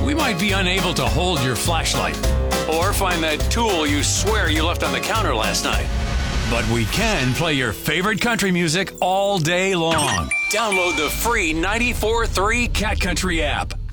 we might be unable to hold your flashlight or find that tool you swear you left on the counter last night. But we can play your favorite country music all day long. Download the free 94.3 Cat Country app.